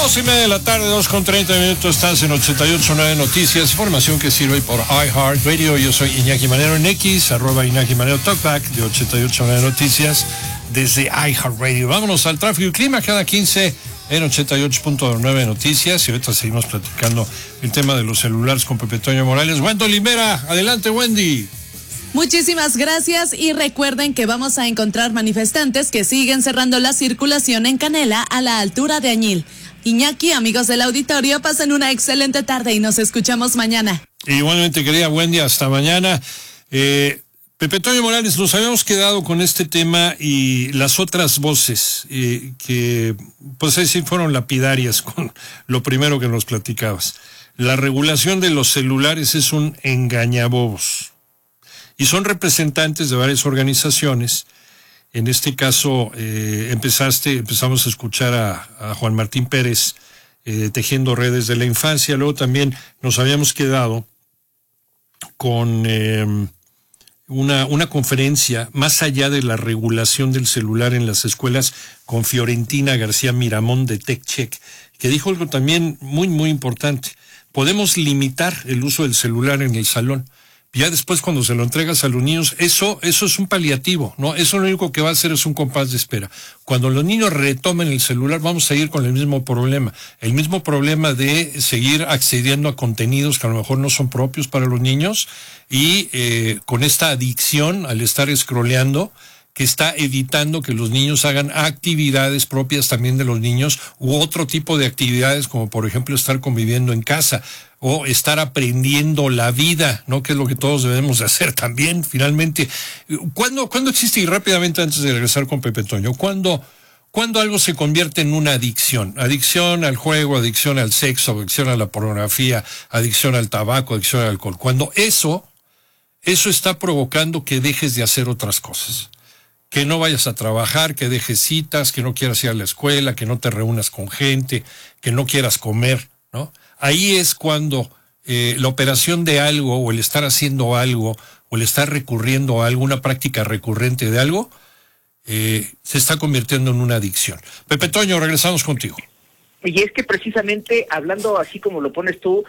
2:30 de la tarde, 2:30, estás en 88.9 Noticias, información que sirve por iHeartRadio. Yo soy Iñaki Manero en X, @Iñaki Manero Talkback de 88.9 Noticias desde iHeartRadio. Vámonos al tráfico y clima cada 15 en 88.9 Noticias, y ahorita seguimos platicando el tema de los celulares con Pepe Toño Morales. Wendy Limera, adelante Wendy. Muchísimas gracias, y recuerden que vamos a encontrar manifestantes que siguen cerrando la circulación en Canela a la altura de Añil. Iñaki, amigos del auditorio, pasen una excelente tarde y nos escuchamos mañana. Igualmente, querida Wendy, hasta mañana. Pepe Toño Morales, nos habíamos quedado con este tema y las otras voces que pues sí fueron lapidarias con lo primero que nos platicabas. La regulación de los celulares es un engañabobos. Y son representantes de varias organizaciones. En este caso, empezamos a escuchar a Juan Martín Pérez, Tejiendo Redes de la Infancia. Luego también nos habíamos quedado con una conferencia más allá de la regulación del celular en las escuelas con Fiorentina García Miramón de TechCheck, que dijo algo también muy, muy importante. Podemos limitar el uso del celular en el salón. Ya después, cuando se lo entregas a los niños, eso es un paliativo, ¿no? Eso lo único que va a hacer es un compás de espera. Cuando los niños retomen el celular, vamos a ir con el mismo problema. El mismo problema de seguir accediendo a contenidos que a lo mejor no son propios para los niños, y con esta adicción al estar scrolleando, que está evitando que los niños hagan actividades propias también de los niños, u otro tipo de actividades, como por ejemplo estar conviviendo en casa, o estar aprendiendo la vida, ¿no? Que es lo que todos debemos de hacer también, finalmente. ¿Cuándo existe, y rápidamente antes de regresar con Pepe Toño, cuándo algo se convierte en una adicción? Adicción al juego, adicción al sexo, adicción a la pornografía, adicción al tabaco, adicción al alcohol. Cuando eso está provocando que dejes de hacer otras cosas. Que no vayas a trabajar, que dejes citas, que no quieras ir a la escuela, que no te reúnas con gente, que no quieras comer, ¿no? Ahí es cuando la operación de algo, o el estar haciendo algo, o el estar recurriendo a alguna práctica recurrente de algo, se está convirtiendo en una adicción. Pepe Toño, regresamos contigo. Y es que precisamente, hablando así como lo pones tú,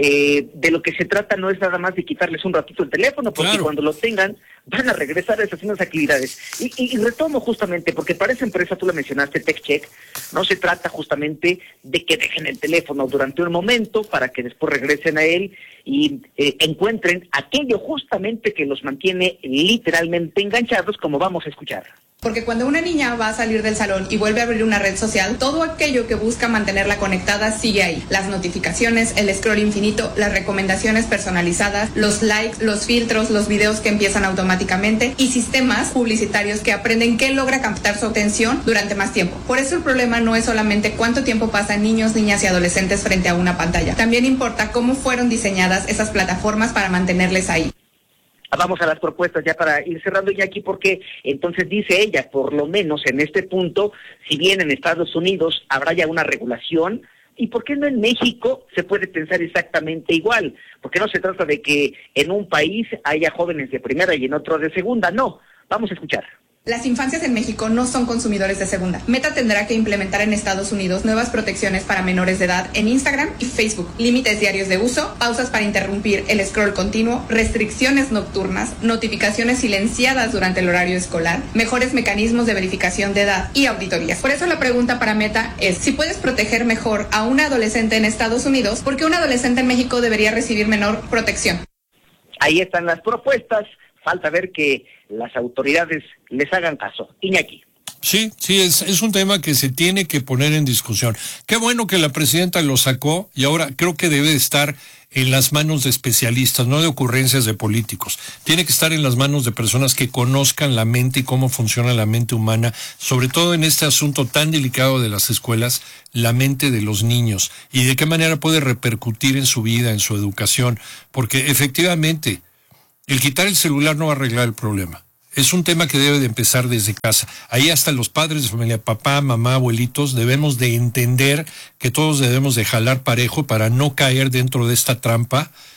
de lo que se trata no es nada más de quitarles un ratito el teléfono, porque claro, cuando lo tengan van a regresar a esas mismas actividades. Y retomo justamente, porque para esa empresa, tú la mencionaste, TechCheck, no se trata justamente de que dejen el teléfono durante un momento para que después regresen a él y encuentren aquello justamente que los mantiene literalmente enganchados, como vamos a escuchar. Porque cuando una niña va a salir del salón y vuelve a abrir una red social, todo aquello que busca mantenerla conectada sigue ahí. Las notificaciones, el scroll infinito, las recomendaciones personalizadas, los likes, los filtros, los videos que empiezan automáticamente, y sistemas publicitarios que aprenden qué logra captar su atención durante más tiempo. Por eso el problema no es solamente cuánto tiempo pasan niños, niñas y adolescentes frente a una pantalla. También importa cómo fueron diseñadas esas plataformas para mantenerles ahí. Vamos a las propuestas ya para ir cerrando ya aquí, porque entonces dice ella, por lo menos en este punto, si bien en Estados Unidos habrá ya una regulación, ¿y por qué no en México se puede pensar exactamente igual? Porque no se trata de que en un país haya jóvenes de primera y en otro de segunda, no. Vamos a escuchar. Las infancias en México no son consumidores de segunda. Meta tendrá que implementar en Estados Unidos nuevas protecciones para menores de edad en Instagram y Facebook, límites diarios de uso, pausas para interrumpir el scroll continuo, restricciones nocturnas, notificaciones silenciadas durante el horario escolar, mejores mecanismos de verificación de edad y auditorías. Por eso la pregunta para Meta es, si puedes proteger mejor a un adolescente en Estados Unidos, ¿por qué un adolescente en México debería recibir menor protección? Ahí están las propuestas. Falta ver que las autoridades les hagan caso. Iñaki. Sí, es un tema que se tiene que poner en discusión. Qué bueno que la presidenta lo sacó, y ahora creo que debe estar en las manos de especialistas, no de ocurrencias de políticos. Tiene que estar en las manos de personas que conozcan la mente y cómo funciona la mente humana, sobre todo en este asunto tan delicado de las escuelas, la mente de los niños, y de qué manera puede repercutir en su vida, en su educación, porque efectivamente el quitar el celular no va a arreglar el problema. Es un tema que debe de empezar desde casa. Ahí hasta los padres de familia, papá, mamá, abuelitos, debemos de entender que todos debemos de jalar parejo para no caer dentro de esta trampa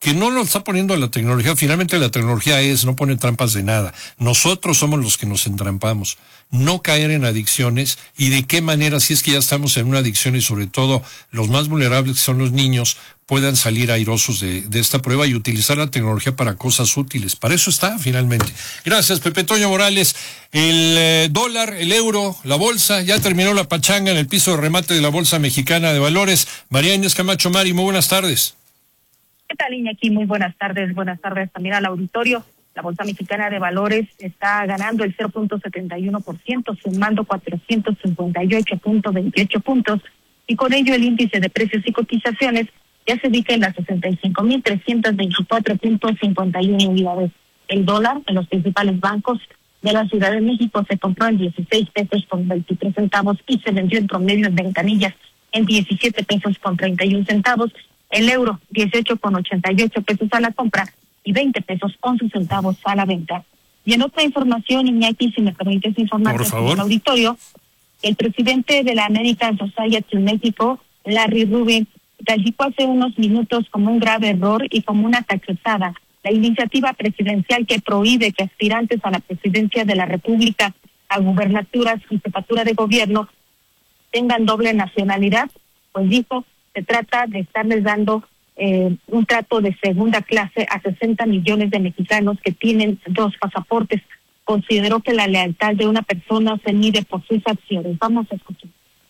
que no lo está poniendo la tecnología. Finalmente la tecnología no pone trampas de nada. Nosotros somos los que nos entrampamos. No caer en adicciones, y de qué manera, si es que ya estamos en una adicción, y sobre todo los más vulnerables, que son los niños, puedan salir airosos de esta prueba y utilizar la tecnología para cosas útiles. Para eso está, finalmente. Gracias, Pepe Toño Morales. El dólar, el euro, la bolsa, ya terminó la pachanga en el piso de remate de la Bolsa Mexicana de Valores. María Inés Camacho, Mari, muy buenas tardes. ¿Qué tal, Iñaki? Muy buenas tardes también al auditorio. La Bolsa Mexicana de Valores está ganando el 0.71%, sumando 458.28 puntos, y con ello el índice de precios y cotizaciones ya se ubica en las 65.324.51 unidades. El dólar en los principales bancos de la Ciudad de México se compró en 16 pesos con 23 centavos y se vendió en promedio en ventanillas en 17 pesos con 31 centavos. El euro, 18 con 88 pesos a la compra y 20 pesos 11 centavos a la venta. Y en otra información, Iñaki, si me permites informar al auditorio, el presidente de la American Society México, Larry Rubin, calificó hace unos minutos como un grave error y como una cachetada la iniciativa presidencial que prohíbe que aspirantes a la presidencia de la República, a gubernaturas y jefatura de gobierno tengan doble nacionalidad. Pues dijo, se trata de estarles dando un trato de segunda clase a 60 millones de mexicanos que tienen 2 pasaportes. Consideró que la lealtad de una persona se mide por sus acciones. Vamos a escuchar.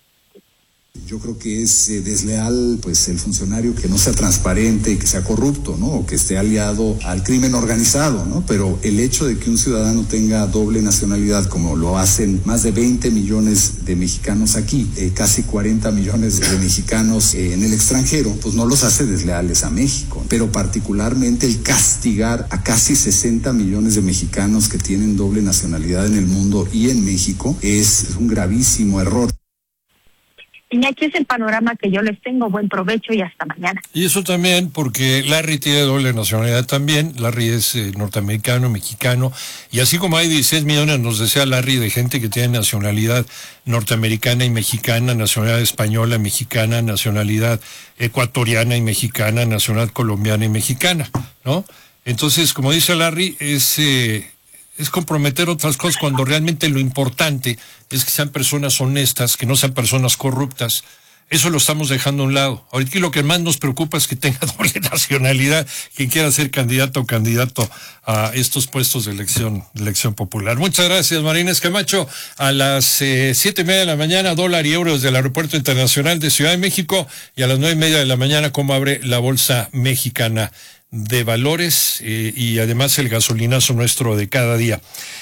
Yo creo que es desleal, pues, el funcionario que no sea transparente y que sea corrupto, ¿no? O que esté aliado al crimen organizado, ¿no? Pero el hecho de que un ciudadano tenga doble nacionalidad, como lo hacen más de 20 millones de mexicanos aquí, casi 40 millones de mexicanos en el extranjero, pues no los hace desleales a México. Pero particularmente el castigar a casi 60 millones de mexicanos que tienen doble nacionalidad en el mundo y en México es un gravísimo error. Iñaki, es el panorama que yo les tengo. Buen provecho y hasta mañana. Y eso también porque Larry tiene doble nacionalidad también. Larry es norteamericano, mexicano, y así como hay 16 millones, nos decía Larry, de gente que tiene nacionalidad norteamericana y mexicana, nacionalidad española, mexicana, nacionalidad ecuatoriana y mexicana, nacionalidad colombiana y mexicana, ¿no? Entonces, como dice Larry, es comprometer otras cosas cuando realmente lo importante es que sean personas honestas, que no sean personas corruptas. Eso lo estamos dejando a un lado. Ahorita lo que más nos preocupa es que tenga doble nacionalidad quien quiera ser candidato o candidato a estos puestos de elección popular. Muchas gracias, María Inés Camacho. A las 7:30 de la mañana, dólar y euro desde el Aeropuerto Internacional de Ciudad de México, y a las 9:30 de la mañana, cómo abre la Bolsa Mexicana de Valores, y además el gasolinazo nuestro de cada día.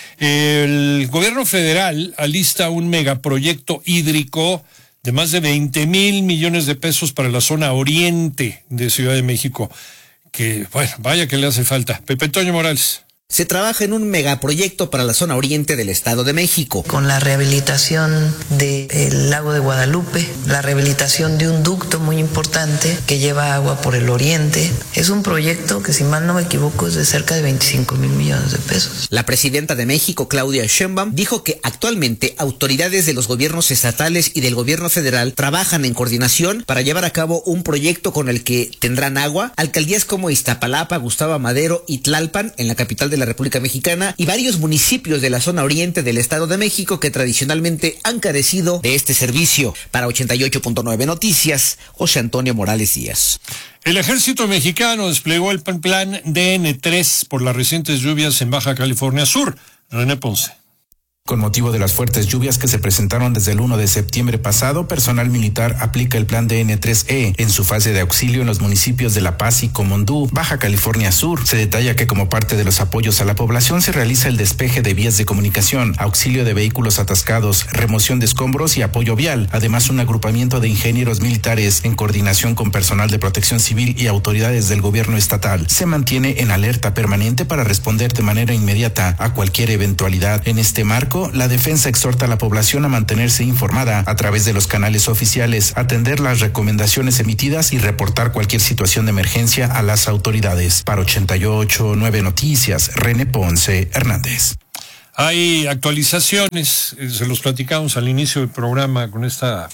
El gobierno federal alista un megaproyecto hídrico de más de 20,000 millones de pesos para la zona oriente de Ciudad de México, que, bueno, vaya que le hace falta. Pepe Toño Morales. Se trabaja en un megaproyecto para la zona oriente del Estado de México. Con la rehabilitación del lago de Guadalupe, la rehabilitación de un ducto muy importante que lleva agua por el oriente. Es un proyecto que, si mal no me equivoco, es de cerca de 25,000 millones de pesos. La presidenta de México, Claudia Sheinbaum, dijo que actualmente autoridades de los gobiernos estatales y del gobierno federal trabajan en coordinación para llevar a cabo un proyecto con el que tendrán agua alcaldías como Iztapalapa, Gustavo Madero y Tlalpan, en la capital de la República Mexicana, y varios municipios de la zona oriente del Estado de México que tradicionalmente han carecido de este servicio. Para 88.9 Noticias, José Antonio Morales Díaz. El ejército mexicano desplegó el plan DN3 por las recientes lluvias en Baja California Sur. René Ponce. Con motivo de las fuertes lluvias que se presentaron desde el 1 de septiembre pasado, personal militar aplica el plan DN3E en su fase de auxilio en los municipios de La Paz y Comondú, Baja California Sur. Se detalla que como parte de los apoyos a la población se realiza el despeje de vías de comunicación, auxilio de vehículos atascados, remoción de escombros y apoyo vial. Además, un agrupamiento de ingenieros militares en coordinación con personal de protección civil y autoridades del gobierno estatal se mantiene en alerta permanente para responder de manera inmediata a cualquier eventualidad. En este marco, la defensa exhorta a la población a mantenerse informada a través de los canales oficiales, atender las recomendaciones emitidas y reportar cualquier situación de emergencia a las autoridades. Para 88.9 Noticias, René Ponce Hernández. Hay actualizaciones, se los platicamos al inicio del programa con esta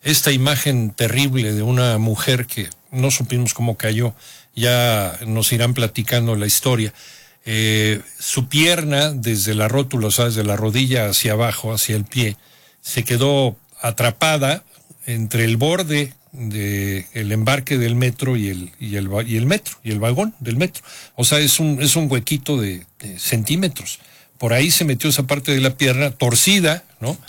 esta imagen terrible de una mujer que no supimos cómo cayó, ya nos irán platicando la historia. Su pierna, desde la rótula, o sea, desde la rodilla hacia abajo, hacia el pie, se quedó atrapada entre el borde del embarque del metro y el vagón del metro. O sea, es un huequito de centímetros. Por ahí se metió esa parte de la pierna torcida, ¿no?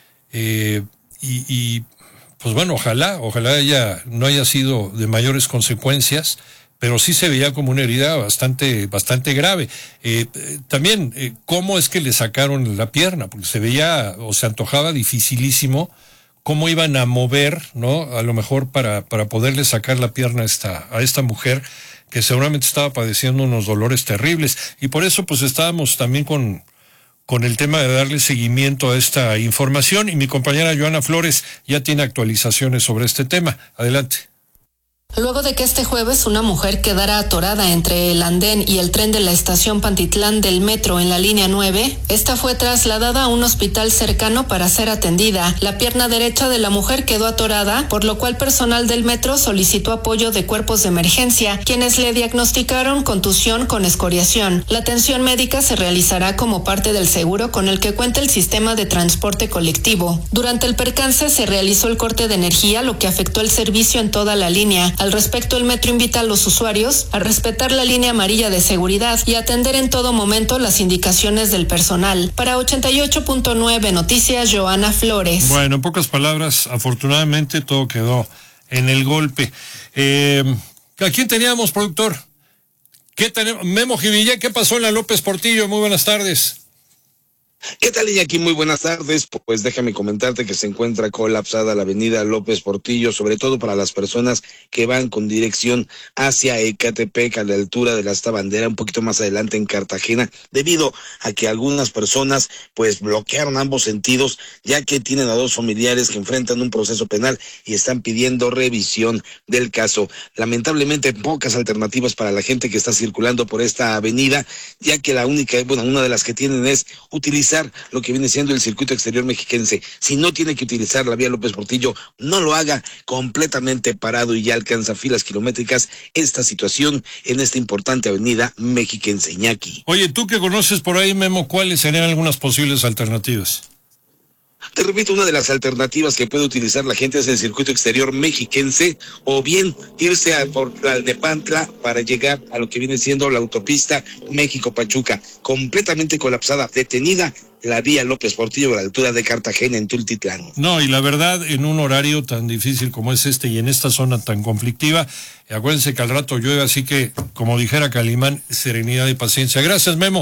Pues bueno, ojalá ella no haya sido de mayores consecuencias, pero sí se veía como una herida bastante grave. También, ¿cómo es que le sacaron la pierna? Porque se veía o se antojaba dificilísimo cómo iban a mover, ¿no? A lo mejor para poderle sacar la pierna a esta mujer que seguramente estaba padeciendo unos dolores terribles. Y por eso pues estábamos también con el tema de darle seguimiento a esta información, y mi compañera Joana Flores ya tiene actualizaciones sobre este tema. Adelante. Luego de que este jueves una mujer quedara atorada entre el andén y el tren de la estación Pantitlán del metro en la línea 9, esta fue trasladada a un hospital cercano para ser atendida. La pierna derecha de la mujer quedó atorada, por lo cual personal del metro solicitó apoyo de cuerpos de emergencia, quienes le diagnosticaron contusión con escoriación. La atención médica se realizará como parte del seguro con el que cuenta el sistema de transporte colectivo. Durante el percance se realizó el corte de energía, lo que afectó el servicio en toda la línea. Al respecto, el metro invita a los usuarios a respetar la línea amarilla de seguridad y atender en todo momento las indicaciones del personal. Para 88.9 Noticias, Joana Flores. Bueno, en pocas palabras, afortunadamente todo quedó en el golpe. ¿A quién teníamos, productor? ¿Qué tenemos? Memo Jivillé, ¿qué pasó en la López Portillo? Muy buenas tardes. ¿Qué tal, Iñaki? Muy buenas tardes. Pues déjame comentarte que se encuentra colapsada la avenida López Portillo, sobre todo para las personas que van con dirección hacia Ecatepec, a la altura de la Asta Bandera, un poquito más adelante en Cartagena, debido a que algunas personas pues bloquearon ambos sentidos, ya que tienen a dos familiares que enfrentan un proceso penal y están pidiendo revisión del caso. Lamentablemente, pocas alternativas para la gente que está circulando por esta avenida, ya que una de las que tienen es utilizar lo que viene siendo el circuito exterior mexiquense. Si no tiene que utilizar la vía López Portillo, no lo haga, completamente parado, y ya alcanza filas kilométricas esta situación en esta importante avenida mexiquense. Iñaki. Oye, tú que conoces por ahí, Memo, ¿cuáles serían algunas posibles alternativas? Te repito, una de las alternativas que puede utilizar la gente es el circuito exterior mexiquense, o bien irse por Tlalnepantla para llegar a lo que viene siendo la autopista México-Pachuca, completamente colapsada, detenida la vía López Portillo a la altura de Cartagena, en Tultitlán. No, y la verdad, en un horario tan difícil como es este y en esta zona tan conflictiva, acuérdense que al rato llueve, así que, como dijera Calimán, serenidad y paciencia. Gracias, Memo.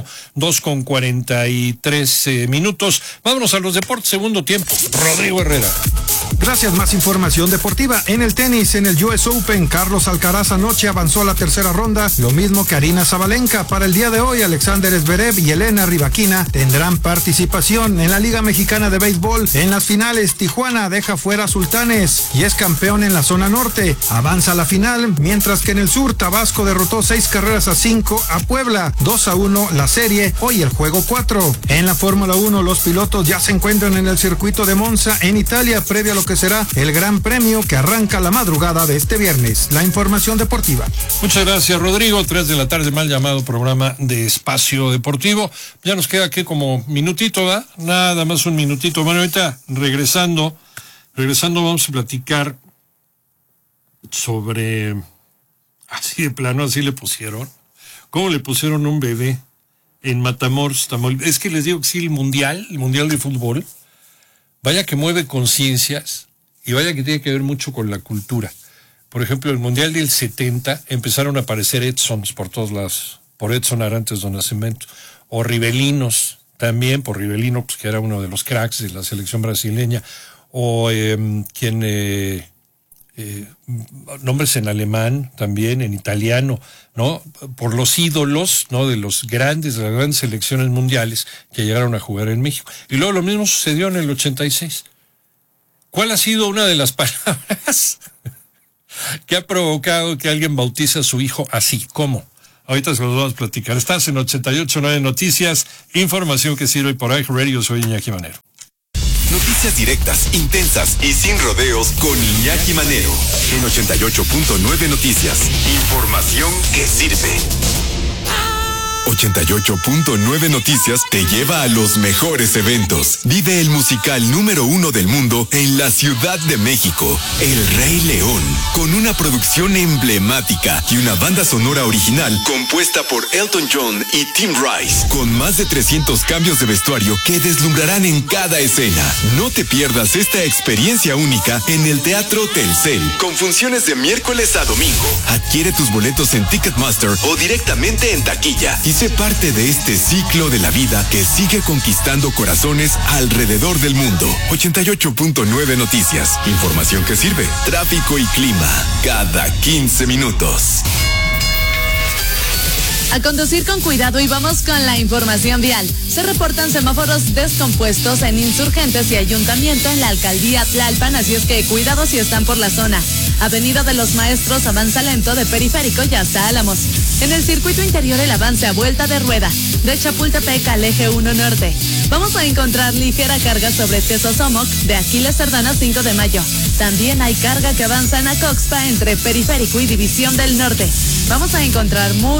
2:43 Vámonos a los deportes, segundo tiempo. Rodrigo Herrera. Gracias, más información deportiva. En el tenis, en el US Open, Carlos Alcaraz anoche avanzó a la tercera ronda, lo mismo que Aryna Sabalenka. Para el día de hoy, Alexander Zverev y Elena Rybakina tendrán participación en la Liga Mexicana de Béisbol. En las finales, Tijuana deja fuera a Sultanes y es campeón en la zona norte. Avanza a la final, mientras que en el sur, Tabasco derrotó 6-5 a Puebla, 2-1 la serie, hoy el juego 4. En la Fórmula 1, los pilotos ya se encuentran en el circuito de Monza, en Italia, previo a lo que será el Gran Premio que arranca la madrugada de este viernes. La información deportiva. Muchas gracias, Rodrigo. 3 de la tarde, mal llamado programa de Espacio Deportivo. Ya nos queda aquí como minutito, ¿verdad? Nada más un minutito. Bueno, ahorita regresando vamos a platicar sobre, así de plano, así le pusieron, cómo le pusieron un bebé en Matamoros, Tamaulipas. Es que les digo que sí, el mundial de fútbol, vaya que mueve conciencias y vaya que tiene que ver mucho con la cultura. Por ejemplo, el mundial del 70 empezaron a aparecer Edsons por todos lados, por Edson Arantes do Nascimento, o Rivelinos también, por Rivelino, pues, que era uno de los cracks de la selección brasileña, o nombres en alemán, también en italiano, ¿no? Por los ídolos, ¿no? De las grandes selecciones mundiales que llegaron a jugar en México. Y luego lo mismo sucedió en el 86. ¿Cuál ha sido una de las palabras que ha provocado que alguien bautice a su hijo así? ¿Cómo? Ahorita se los vamos a platicar. Estás en 88.9 Noticias, información que sirve por iHeartRadio. Soy Iñaki Manero. Noticias directas, intensas y sin rodeos con Iñaki Manero. En 88.9 Noticias. Información que sirve. 88.9 Noticias te lleva a los mejores eventos. Vive el musical número 1 del mundo en la Ciudad de México, El Rey León, con una producción emblemática y una banda sonora original compuesta por Elton John y Tim Rice, con más de 300 cambios de vestuario que deslumbrarán en cada escena. No te pierdas esta experiencia única en el Teatro Telcel, con funciones de miércoles a domingo. Adquiere tus boletos en Ticketmaster o directamente en taquilla y sé parte de este ciclo de la vida que sigue conquistando corazones alrededor del mundo. 88.9 Noticias. Información que sirve. Tráfico y clima. Cada 15 minutos. A conducir con cuidado y vamos con la información vial. Se reportan semáforos descompuestos en Insurgentes y Ayuntamiento en la alcaldía Tlalpan, así es que cuidado si están por la zona. Avenida de los Maestros avanza lento de Periférico y hasta Álamos. En el circuito interior el avance a vuelta de rueda, de Chapultepec al eje 1 norte. Vamos a encontrar ligera carga sobre Tezosomoc, de Aquiles Cerdán a 5 de mayo. También hay carga que avanza en Acoxpa entre Periférico y División del Norte. Vamos a encontrar muy